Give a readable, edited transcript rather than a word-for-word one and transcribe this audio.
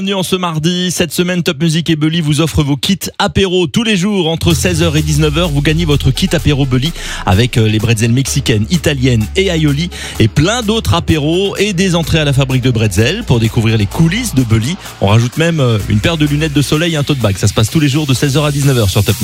Bienvenue en ce mardi. Cette semaine, Top Music et Bully vous offrent vos kits apéro tous les jours entre 16h et 19h. Vous gagnez votre kit apéro Bully avec les bretzels mexicaines, italiennes et aioli et plein d'autres apéros et des entrées à la fabrique de bretzels pour découvrir les coulisses de Bully. On rajoute même une paire de lunettes de soleil et un tote bag. Ça se passe tous les jours de 16h à 19h sur Top Music.